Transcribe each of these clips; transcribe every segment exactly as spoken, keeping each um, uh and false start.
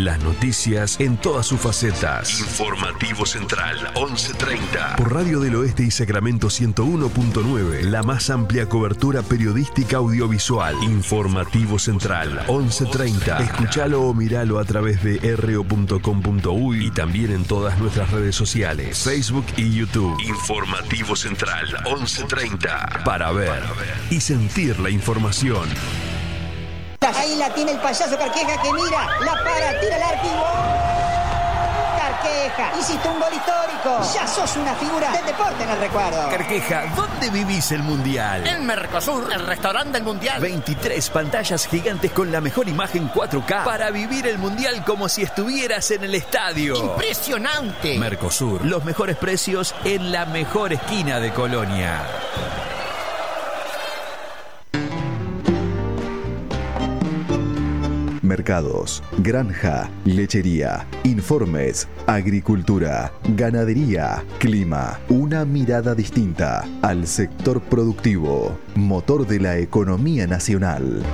Las noticias en todas sus facetas. Informativo Central, once treinta. Por Radio del Oeste y Sacramento ciento uno punto nueve. La más amplia cobertura periodística audiovisual. Informativo Central, once treinta. Escuchalo o miralo a través de r o punto com punto u y también en todas nuestras redes sociales, Facebook y YouTube. Informativo Central, once treinta. Para ver y sentir la información. Ahí la tiene el payaso Carqueja que mira, la para, tira el arco y ¡gol! Carqueja, hiciste un gol histórico. Ya sos una figura del deporte en el recuerdo. Carqueja, ¿dónde vivís el Mundial? En Mercosur, el restaurante del Mundial. veintitrés pantallas gigantes con la mejor imagen cuatro K para vivir el Mundial como si estuvieras en el estadio. ¡Impresionante! Mercosur, los mejores precios en la mejor esquina de Colonia. Mercados, granja, lechería, informes, agricultura, ganadería, clima. Una mirada distinta al sector productivo, motor de la economía nacional.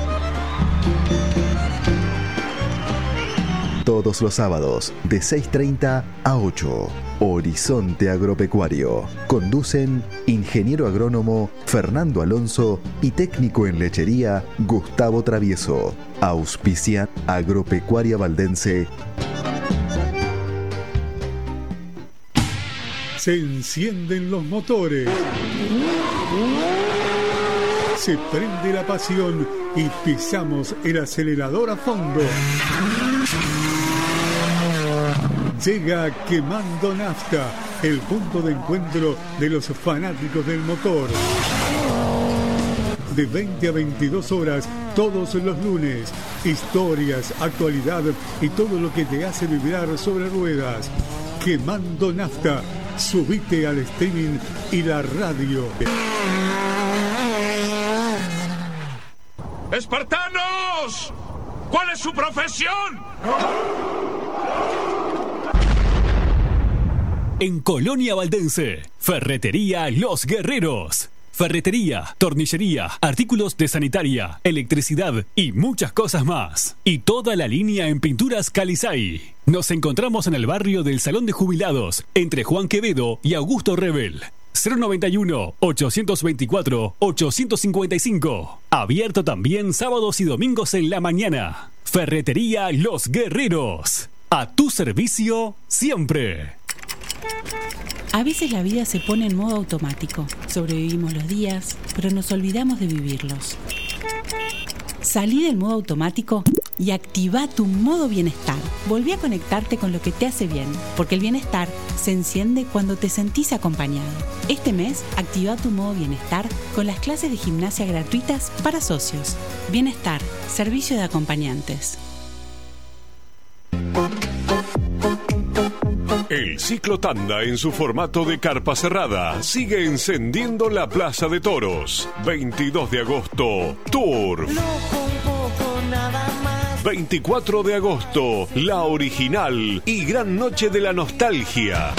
Todos los sábados de seis treinta a ocho. Horizonte Agropecuario. Conducen ingeniero agrónomo Fernando Alonso y técnico en lechería Gustavo Travieso. Auspicia Agropecuaria Valdense. Se encienden los motores. Se prende la pasión y pisamos el acelerador a fondo. Llega Quemando Nafta, el punto de encuentro de los fanáticos del motor. De veinte a veintidós horas, todos los lunes. Historias, actualidad y todo lo que te hace vibrar sobre ruedas. Quemando Nafta. Subite al streaming y la radio. ¡Espartanos! ¿Cuál es su profesión? En Colonia Valdense, Ferretería Los Guerreros. Ferretería, tornillería, artículos de sanitaria, electricidad y muchas cosas más. Y toda la línea en pinturas Calizay. Nos encontramos en el barrio del Salón de Jubilados, entre Juan Quevedo y Augusto Rebel. cero noventa y uno, ochocientos veinticuatro, ochocientos cincuenta y cinco. Abierto también sábados y domingos en la mañana. Ferretería Los Guerreros. A tu servicio siempre. A veces la vida se pone en modo automático. Sobrevivimos los días, pero nos olvidamos de vivirlos. Salí del modo automático y activa tu modo bienestar. Volví a conectarte con lo que te hace bien, porque el bienestar se enciende cuando te sentís acompañado. Este mes, activa tu modo bienestar con las clases de gimnasia gratuitas para socios. Bienestar, servicio de acompañantes. El ciclo tanda en su formato de carpa cerrada sigue encendiendo la Plaza de Toros. veintidós de agosto, Tour. veinticuatro de agosto, La Original y Gran Noche de la Nostalgia.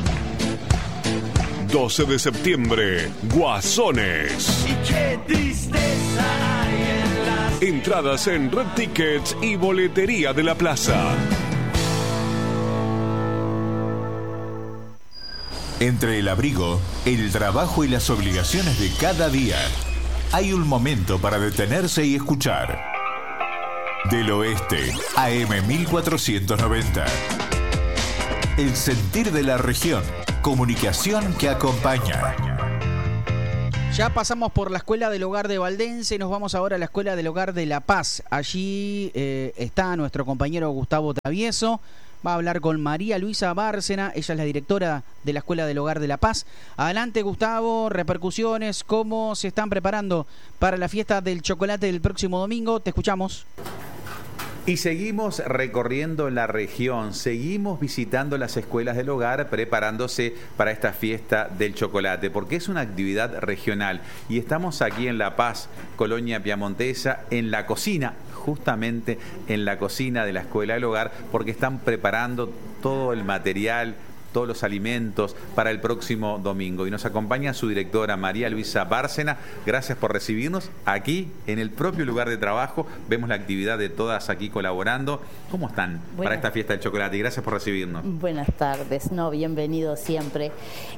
doce de septiembre, Guasones. Entradas en Red Tickets y Boletería de la Plaza. Entre el abrigo, el trabajo y las obligaciones de cada día, hay un momento para detenerse y escuchar. Del Oeste, A M mil cuatrocientos noventa. El sentir de la región, comunicación que acompaña. Ya pasamos por la Escuela del Hogar de Valdense y nos vamos ahora a la Escuela del Hogar de La Paz. Allí eh, está nuestro compañero Gustavo Travieso. Va a hablar con María Luisa Bárcena, ella es la directora de la Escuela del Hogar de La Paz. Adelante, Gustavo, repercusiones, cómo se están preparando para la fiesta del chocolate del próximo domingo. Te escuchamos. Y seguimos recorriendo la región, seguimos visitando las escuelas del hogar, preparándose para esta fiesta del chocolate, porque es una actividad regional. Y estamos aquí en La Paz, Colonia Piamontesa, en la cocina, justamente en la cocina de la escuela del hogar, porque están preparando todo el material, todos los alimentos para el próximo domingo. Y nos acompaña su directora María Luisa Bárcena. Gracias por recibirnos aquí en el propio lugar de trabajo. Vemos la actividad de todas aquí colaborando. ¿Cómo están Buenas. para esta fiesta del chocolate? Y gracias por recibirnos. Buenas tardes, no, bienvenido siempre.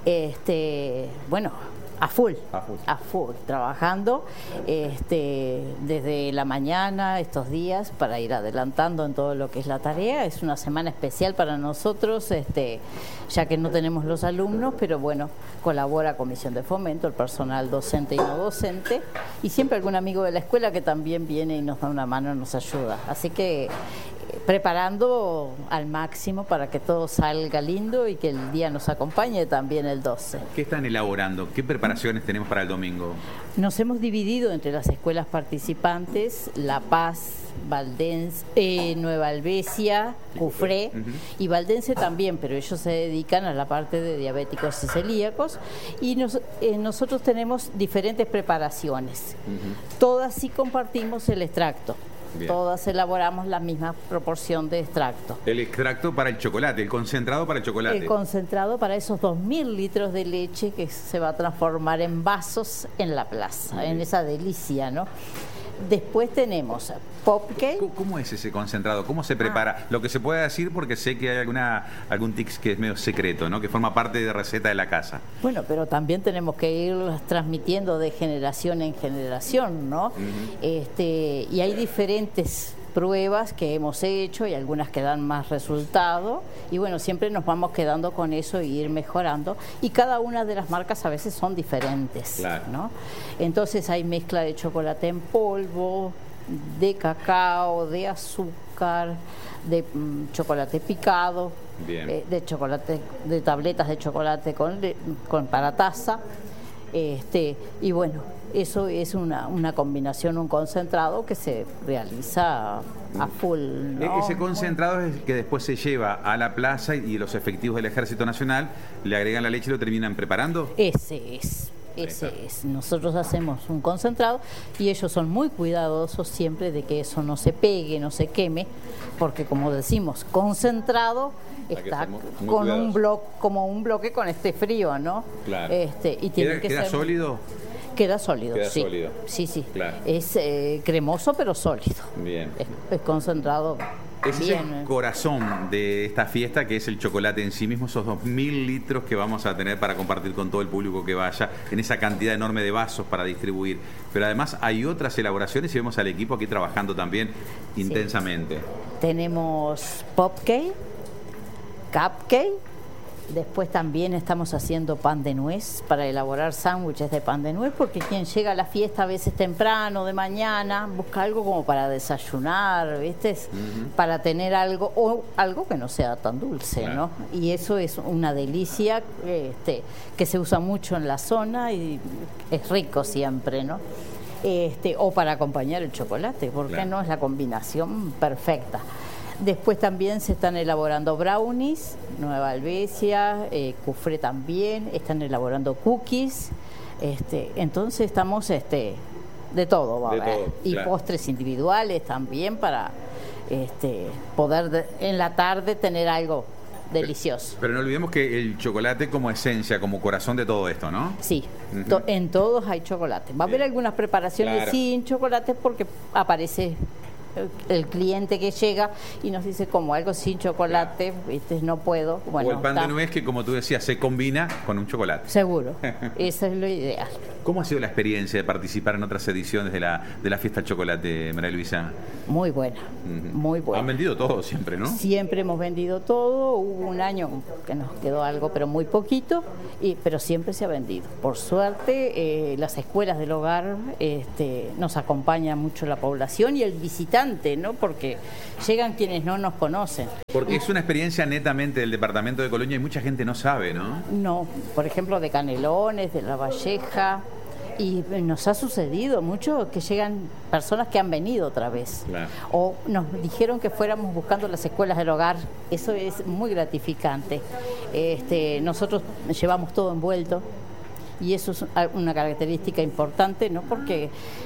Este, bueno, a full, a full, a full trabajando este, desde la mañana estos días para ir adelantando en todo lo que es la tarea. Es una semana especial para nosotros, este, ya que no tenemos los alumnos, pero bueno, colabora Comisión de Fomento, el personal docente y no docente, y siempre algún amigo de la escuela que también viene y nos da una mano, nos ayuda. Así que preparando al máximo para que todo salga lindo y que el día nos acompañe también el doce. ¿Qué están elaborando? ¿Qué preparaciones tenemos para el domingo? Nos hemos dividido entre las escuelas participantes, La Paz, Valdense, eh, Nueva Albesia, Cufré uh-huh. y Valdense también, pero ellos se dedican a la parte de diabéticos y celíacos, y nos, eh, nosotros tenemos diferentes preparaciones. Uh-huh. Todas sí compartimos el extracto. Bien. Todas elaboramos la misma proporción de extracto. El extracto para el chocolate, el concentrado para el chocolate. El concentrado para esos dos mil litros de leche que se va a transformar en vasos en la plaza, en esa delicia, ¿no? Después tenemos popcake. ¿Cómo es ese concentrado? ¿Cómo se prepara? Ah. Lo que se puede decir, porque sé que hay alguna algún tics que es medio secreto, ¿no? Que forma parte de receta de la casa. Bueno, pero también tenemos que ir transmitiendo de generación en generación, ¿no? Uh-huh. Este, y hay diferentes pruebas que hemos hecho y algunas que dan más resultado, y bueno, siempre nos vamos quedando con eso y ir mejorando, y cada una de las marcas a veces son diferentes, claro, ¿no? Entonces hay mezcla de chocolate en polvo, de cacao, de azúcar, de mm, chocolate picado, eh, de chocolate, de tabletas de chocolate con, con para taza, este, y bueno, eso es una, una combinación, un concentrado que se realiza a full, ¿no? Ese concentrado es el que después se lleva a la plaza y los efectivos del Ejército Nacional le agregan la leche y lo terminan preparando. Ese es. Ese es. Nosotros hacemos un concentrado y ellos son muy cuidadosos siempre de que eso no se pegue, no se queme, porque como decimos, concentrado está con un bloque, como un bloque con este frío, ¿no? Claro. Este, y tiene ¿Queda, que queda ser sólido? Queda sólido, Queda sí. sólido. Sí, sí. Claro. Es eh, cremoso pero sólido. Bien. Es, es concentrado. Ese bien. es el corazón de esta fiesta, que es el chocolate en sí mismo, esos dos mil litros que vamos a tener para compartir con todo el público que vaya, en esa cantidad enorme de vasos para distribuir. Pero además hay otras elaboraciones y vemos al equipo aquí trabajando también sí. intensamente. Tenemos popcake, cupcake. Después también estamos haciendo pan de nuez para elaborar sándwiches de pan de nuez, porque quien llega a la fiesta a veces temprano, de mañana, busca algo como para desayunar, ¿viste? Uh-huh. Para tener algo, o algo que no sea tan dulce, claro, ¿no? Y eso es una delicia este, que se usa mucho en la zona y es rico siempre, ¿no? Este, o para acompañar el chocolate, porque claro, no es la combinación perfecta. Después también se están elaborando brownies, Nueva Albesia, eh, Cufré también, están elaborando cookies, este, entonces estamos este, de todo, va a haber. Y claro, postres individuales también para este, poder de, en la tarde tener algo delicioso. Pero, pero no olvidemos que el chocolate como esencia, como corazón de todo esto, ¿no? Sí, uh-huh, to, en todos hay chocolate. Va a haber algunas preparaciones claro, sin chocolate porque aparece el cliente que llega y nos dice como algo sin chocolate, ¿viste? No puedo. Bueno, o el pan está. de nuez que, como tú decías, se combina con un chocolate. Seguro, eso es lo ideal. ¿Cómo ha sido la experiencia de participar en otras ediciones de la, de la fiesta del chocolate, María Luisa? Muy buena, uh-huh, muy buena. Han vendido todo siempre, ¿no? Siempre hemos vendido todo. Hubo un año que nos quedó algo, pero muy poquito, y, pero siempre se ha vendido. Por suerte, eh, las escuelas del hogar este, nos acompañan mucho la población y el visitante, ¿no? Porque llegan quienes no nos conocen. Porque es una experiencia netamente del departamento de Colonia y mucha gente no sabe, ¿no? No, por ejemplo, de Canelones, de La Valleja, y nos ha sucedido mucho que llegan personas que han venido otra vez. Claro. O nos dijeron que fuéramos buscando las escuelas del hogar. Eso es muy gratificante. Este, nosotros llevamos todo envuelto y eso es una característica importante, ¿no? Porque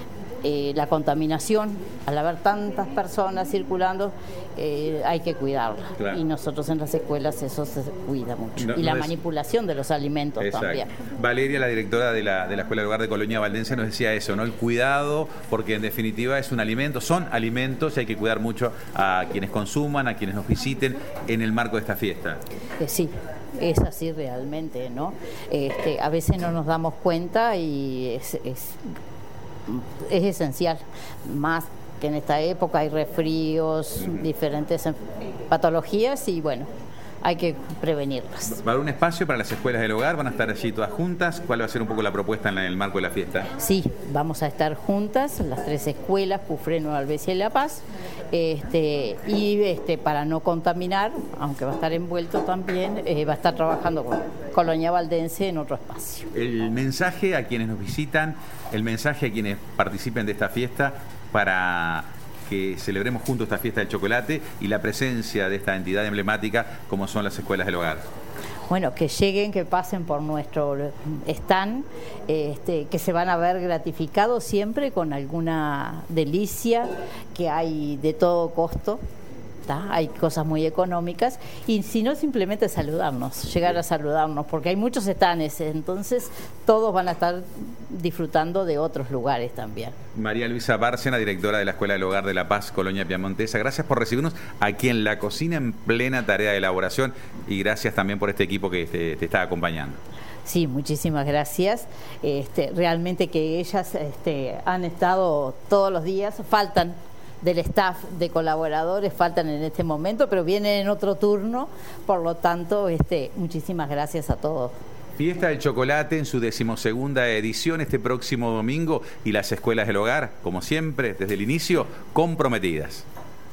eh, la contaminación, al haber tantas personas circulando, eh, hay que cuidarla. Claro. Y nosotros en las escuelas eso se cuida mucho. No, y la no es... manipulación de los alimentos. Exacto. También. Valeria, la directora de la, de la Escuela del Hogar de Colonia Valdense, nos decía eso, ¿no? El cuidado, porque en definitiva es un alimento, son alimentos y hay que cuidar mucho a quienes consuman, a quienes nos visiten en el marco de esta fiesta. Eh, sí. Es así realmente, ¿no? Este, a veces no nos damos cuenta y es, es, es esencial, más que en esta época hay resfríos, uh-huh. diferentes patologías y bueno, hay que prevenirlas. ¿Va a haber un espacio para las escuelas del hogar? ¿Van a estar allí todas juntas? ¿Cuál va a ser un poco la propuesta en el marco de la fiesta? Sí, vamos a estar juntas, las tres escuelas, Cufreno, Alvesia y La Paz, este, y este, para no contaminar, aunque va a estar envuelto también, eh, va a estar trabajando con Colonia Valdense en otro espacio. El mensaje a quienes nos visitan, el mensaje a quienes participen de esta fiesta para que celebremos juntos esta fiesta del chocolate y la presencia de esta entidad emblemática como son las escuelas del hogar. Bueno, que lleguen, que pasen por nuestro stand, este, que se van a ver gratificados siempre con alguna delicia, que hay de todo costo. ¿Tá? Hay cosas muy económicas y si no, simplemente saludarnos, llegar a saludarnos, porque hay muchos stands, entonces todos van a estar disfrutando de otros lugares también. María Luisa Bárcena, directora de la Escuela del Hogar de La Paz, Colonia Piamontesa, gracias por recibirnos aquí en la cocina en plena tarea de elaboración y gracias también por este equipo que te, te está acompañando. Sí, muchísimas gracias. Este, realmente que ellas este, han estado todos los días, faltan del staff de colaboradores, faltan en este momento, pero vienen en otro turno, por lo tanto, este, muchísimas gracias a todos. Fiesta del Chocolate en su decimosegunda edición este próximo domingo y las escuelas del hogar, como siempre, desde el inicio, comprometidas.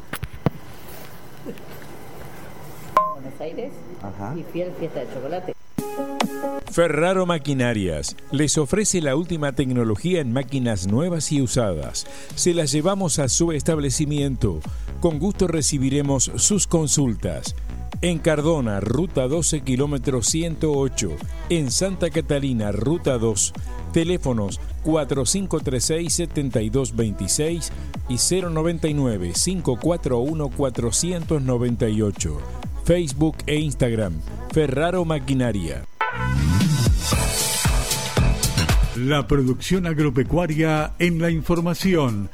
Buenos Aires. Ajá. Y fiel Fiesta del Chocolate. Ferraro Maquinarias les ofrece la última tecnología en máquinas nuevas y usadas. Se las llevamos a su establecimiento. Con gusto recibiremos sus consultas. En Cardona, Ruta doce, kilómetro ciento ocho. En Santa Catalina, Ruta dos. Teléfonos cuatro cinco tres seis, siete dos dos seis y cero nueve nueve, cinco cuatro uno, cuatro nueve ocho. Facebook e Instagram, Ferraro Maquinaria. La producción agropecuaria en la información.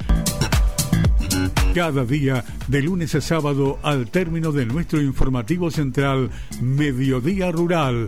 Cada día, de lunes a sábado, al término de nuestro informativo central, Mediodía Rural.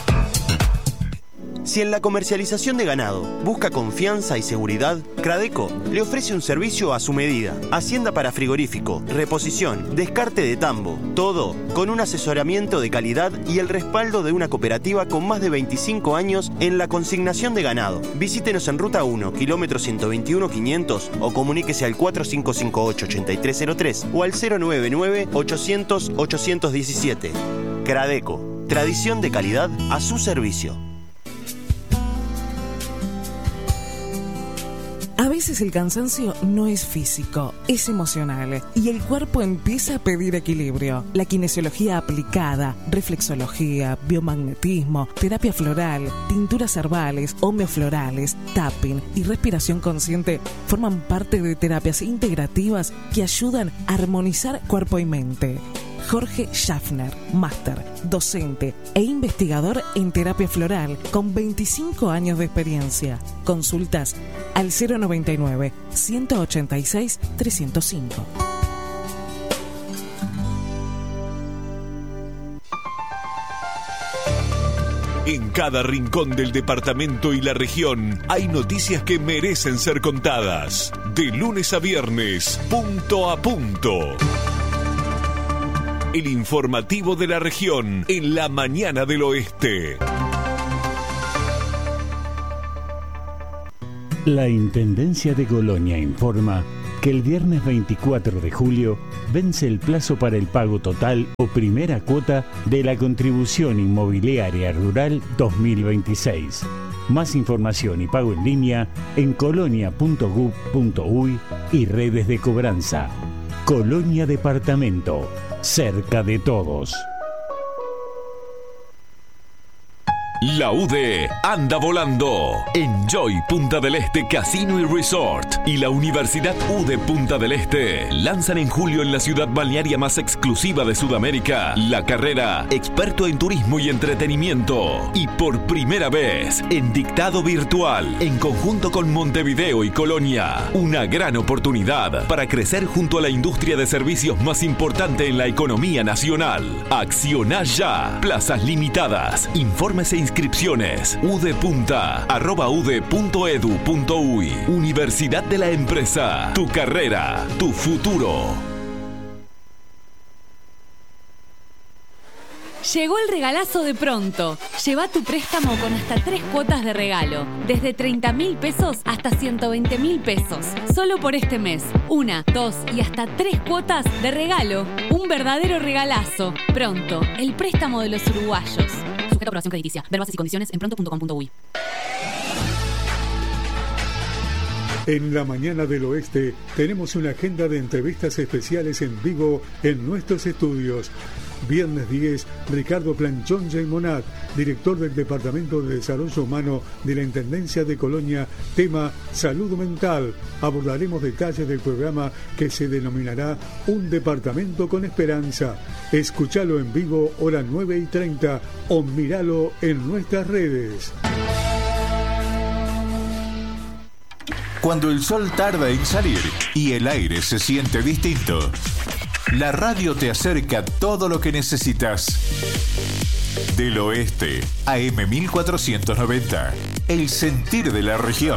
Si en la comercialización de ganado busca confianza y seguridad, Cradeco le ofrece un servicio a su medida. Hacienda para frigorífico, reposición, descarte de tambo, todo con un asesoramiento de calidad y el respaldo de una cooperativa con más de veinticinco años en la consignación de ganado. Visítenos en Ruta uno, kilómetro ciento veintiuno, quinientos o comuníquese al cuatro cinco cinco ocho, ocho tres cero tres o al cero nueve nueve, ochocientos, ochocientos diecisiete. Cradeco, tradición de calidad a su servicio. A veces el cansancio no es físico, es emocional y el cuerpo empieza a pedir equilibrio. La kinesiología aplicada, reflexología, biomagnetismo, terapia floral, tinturas herbales, homeoflorales, tapping y respiración consciente forman parte de terapias integrativas que ayudan a armonizar cuerpo y mente. Jorge Schaffner, máster, docente e investigador en terapia floral con veinticinco años de experiencia. Consultas al cero noventa y nueve, ciento ochenta y seis, trescientos cinco. En cada rincón del departamento y la región hay noticias que merecen ser contadas. De lunes a viernes, punto a punto. El informativo de la región en la mañana del oeste. La Intendencia de Colonia informa que el viernes veinticuatro de julio vence el plazo para el pago total o primera cuota de la Contribución Inmobiliaria Rural dos mil veintiséis. Más información y pago en línea en colonia punto gov punto uy y redes de cobranza. Colonia Departamento. Cerca de todos. La U D anda volando. Enjoy Punta del Este Casino y Resort y la Universidad U D Punta del Este lanzan en julio en la ciudad balnearia más exclusiva de Sudamérica la carrera Experto en Turismo y Entretenimiento. Y por primera vez en dictado virtual, en conjunto con Montevideo y Colonia, una gran oportunidad para crecer junto a la industria de servicios más importante en la economía nacional. Acciona ya. Plazas limitadas. Informes e inscripciones udpunta arroba ude punto edu punto uy. Universidad de la Empresa. Tu carrera, tu futuro. Llegó el regalazo de Pronto. Lleva tu préstamo con hasta tres cuotas de regalo. Desde treinta mil pesos hasta ciento veinte mil pesos. Solo por este mes. Una, dos y hasta tres cuotas de regalo. Un verdadero regalazo. Pronto, el préstamo de los uruguayos. Sujeto a aprobación crediticia. Ver bases y condiciones en pronto punto com punto uy. En la mañana del oeste tenemos una agenda de entrevistas especiales en vivo en nuestros estudios. Viernes diez, Ricardo Planchón Monat, director del Departamento de Desarrollo Humano de la Intendencia de Colonia, tema Salud Mental. Abordaremos detalles del programa que se denominará Un Departamento con Esperanza. Escúchalo en vivo, hora nueve y treinta, o míralo en nuestras redes. Cuando el sol tarda en salir y el aire se siente distinto, la radio te acerca todo lo que necesitas. Del Oeste, A M mil cuatrocientos noventa. El sentir de la región.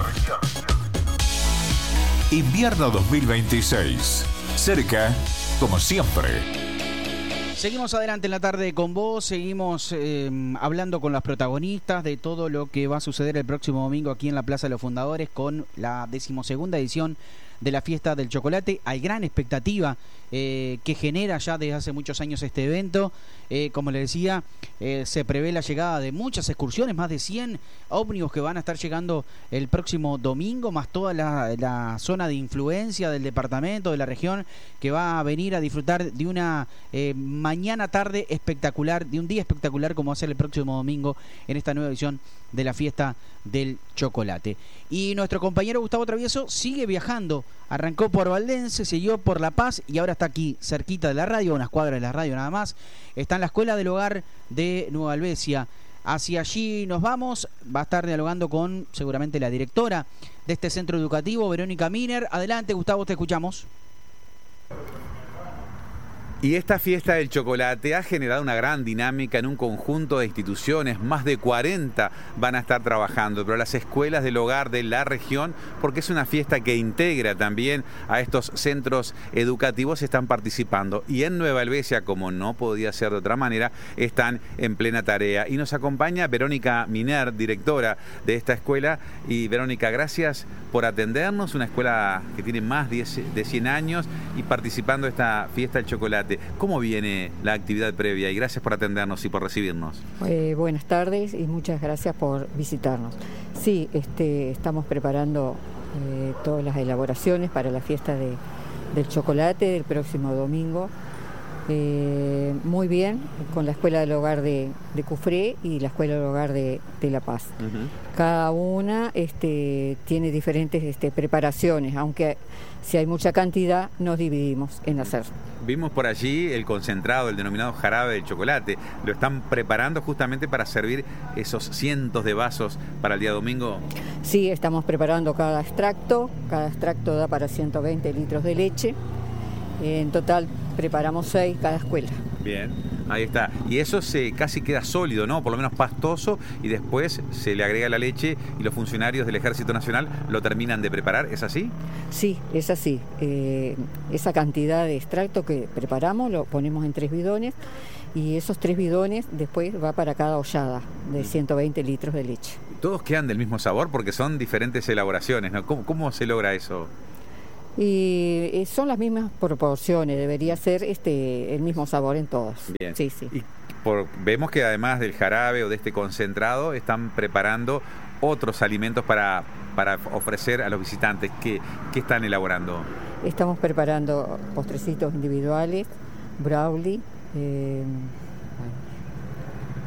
Invierno dos mil veintiséis. Cerca, como siempre. Seguimos adelante en la tarde con vos, seguimos eh, hablando con las protagonistas de todo lo que va a suceder el próximo domingo aquí en la Plaza de los Fundadores con la decimosegunda edición de la Fiesta del Chocolate. Hay gran expectativa eh, que genera ya desde hace muchos años este evento. Eh, como les decía, eh, se prevé la llegada de muchas excursiones, más de cien ómnibus que van a estar llegando el próximo domingo, más toda la, la zona de influencia del departamento, de la región, que va a venir a disfrutar de una eh, mañana tarde espectacular, de un día espectacular como va a ser el próximo domingo en esta nueva edición de la Fiesta del Chocolate. Y nuestro compañero Gustavo Travieso sigue viajando, arrancó por Valdense, siguió por La Paz y ahora está aquí cerquita de la radio, unas cuadras de la radio nada más. Está en la Escuela del Hogar de Nueva Albesia. Hacia allí nos vamos, va a estar dialogando con seguramente la directora de este centro educativo, Verónica Miner. Adelante, Gustavo, te escuchamos. Y esta Fiesta del Chocolate ha generado una gran dinámica en un conjunto de instituciones, más de cuarenta van a estar trabajando, pero las escuelas del hogar de la región, porque es una fiesta que integra también a estos centros educativos, están participando. Y en Nueva Albesia, como no podía ser de otra manera, están en plena tarea. Y nos acompaña Verónica Miner, directora de esta escuela. Y Verónica, gracias por atendernos, una escuela que tiene más de cien años y participando de esta Fiesta del Chocolate. ¿Cómo viene la actividad previa? Y gracias por atendernos y por recibirnos. Eh, buenas tardes y muchas gracias por visitarnos. Sí, este, estamos preparando eh, todas las elaboraciones para la fiesta de, del chocolate del próximo domingo. Eh, muy bien, con la Escuela del Hogar de, de Cufré y la Escuela del Hogar de, de La Paz. Uh-huh. Cada una este, tiene diferentes este, preparaciones, aunque si hay mucha cantidad nos dividimos en hacer. Vimos por allí el concentrado, el denominado jarabe del chocolate. ¿Lo están preparando justamente para servir esos cientos de vasos para el día domingo? Sí, estamos preparando cada extracto. Cada extracto da para ciento veinte litros de leche. En total preparamos seis cada escuela. Bien, ahí está. Y eso se casi queda sólido, ¿no? Por lo menos pastoso, y después se le agrega la leche y los funcionarios del Ejército Nacional lo terminan de preparar. ¿Es así? Sí, es así. Eh, esa cantidad de extracto que preparamos lo ponemos en tres bidones y esos tres bidones después va para cada ollada de ciento veinte litros de leche. ¿Todos quedan del mismo sabor? Porque son diferentes elaboraciones, ¿no? ¿Cómo, cómo se logra eso? Y son las mismas proporciones, debería ser este el mismo sabor en todas. Bien. Sí, sí. Y por, vemos que además del jarabe o de este concentrado están preparando otros alimentos para, para ofrecer a los visitantes. ¿Qué, qué están elaborando? Estamos preparando postrecitos individuales, brownie. Eh,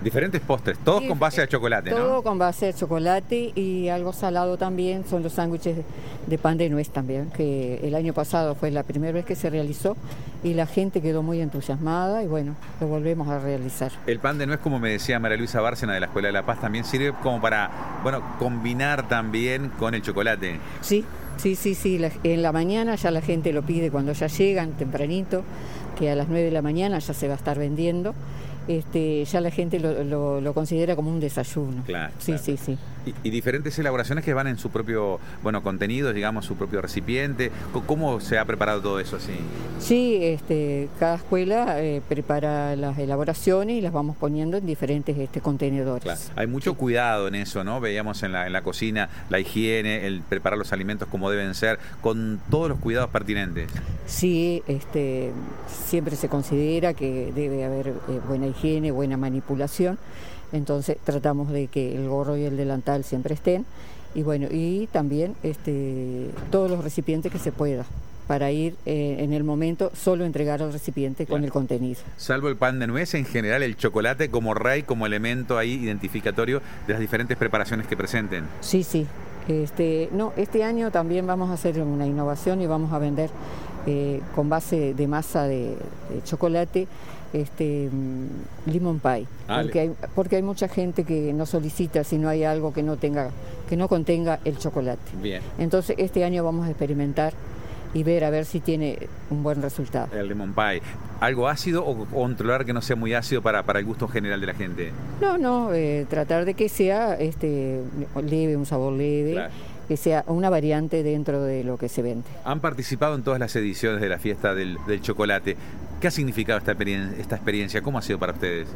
Diferentes postres, todos Sí, con base de chocolate, ¿no? Todo con base de chocolate y algo salado también, son los sándwiches de pan de nuez también, que el año pasado fue la primera vez que se realizó y la gente quedó muy entusiasmada y bueno, lo volvemos a realizar. El pan de nuez, como me decía María Luisa Bárcena de la Escuela de la Paz, también sirve como para, bueno, combinar también con el chocolate. Sí, sí, sí, sí, la- en la mañana ya la gente lo pide cuando ya llegan tempranito, que a las nueve de la mañana ya se va a estar vendiendo. Este, ya la gente lo, lo- lo considera como un desayuno. Claro, Sí, claro. sí, sí. Y, y diferentes elaboraciones que van en su propio, bueno, contenido, digamos, su propio recipiente. Co- ¿Cómo se ha preparado todo eso así? Sí, este, cada escuela eh, prepara las elaboraciones y las vamos poniendo en diferentes este, contenedores. Claro. Hay mucho cuidado en eso, ¿no? Veíamos en la, en la cocina la higiene, el preparar los alimentos como deben ser, con todos los cuidados pertinentes. Sí, este, siempre se considera que debe haber eh, buena higiene, buena manipulación, entonces tratamos de que el gorro y el delantal siempre estén y bueno, y también este, todos los recipientes que se pueda para ir eh, en el momento solo entregar al recipiente con el contenido. Salvo el pan de nuez, en general el chocolate como rey, como elemento ahí identificatorio de las diferentes preparaciones que presenten. Sí, sí. Este, no, este año también vamos a hacer una innovación y vamos a vender eh, con base de masa de, de chocolate este mm, lemon pie, Ah, porque hay, porque hay mucha gente que no solicita si no hay algo que no tenga, que no contenga el chocolate. Bien. Entonces este año vamos a experimentar y ver a ver si tiene un buen resultado. El lemon pie. ¿Algo ácido o controlar que no sea muy ácido para, para el gusto general de la gente? No, no, eh, tratar de que sea este leve, un sabor leve, Claro. que sea una variante dentro de lo que se vende. Han participado en todas las ediciones de la fiesta del, del chocolate. ¿Qué ha significado esta, experien- esta experiencia? ¿Cómo ha sido para ustedes?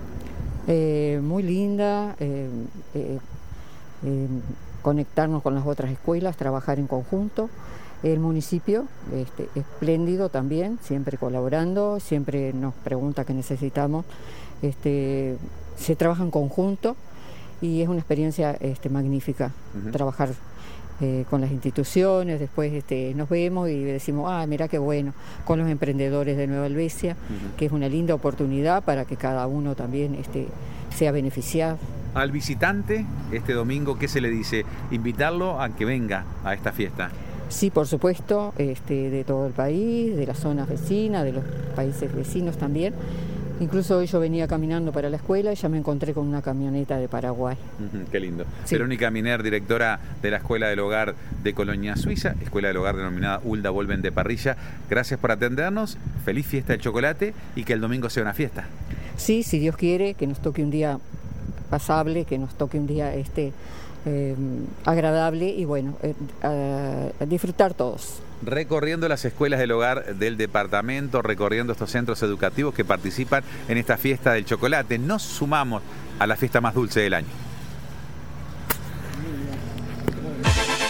Eh, muy linda, eh, eh, eh, conectarnos con las otras escuelas, trabajar en conjunto. El municipio, este, espléndido también, siempre colaborando, siempre nos pregunta qué necesitamos. Este, se trabaja en conjunto y es una experiencia este, magnífica Ujú. trabajar eh, con las instituciones. Después este, nos vemos y decimos, ah, mira qué bueno, con los emprendedores de Nueva Helvecia, Ujú. que es una linda oportunidad para que cada uno también este, sea beneficiado. Al visitante, este domingo, ¿qué se le dice? Invitarlo a que venga a esta fiesta. Sí, por supuesto, este, de todo el país, de las zonas vecinas, de los países vecinos también. Incluso hoy yo venía caminando para la escuela y ya me encontré con una camioneta de Paraguay. Ujú, qué lindo. Sí. Verónica Miner, directora de la Escuela del Hogar de Colonia Suiza, Escuela del Hogar denominada Ulda Volven de Parrilla. Gracias por atendernos, feliz fiesta del chocolate y que el domingo sea una fiesta. Sí, si Dios quiere, que nos toque un día pasable, que nos toque un día este, eh, agradable y bueno, eh, a- a disfrutar todos. Recorriendo las escuelas del hogar del departamento, recorriendo estos centros educativos que participan en esta fiesta del chocolate, nos sumamos a la fiesta más dulce del año.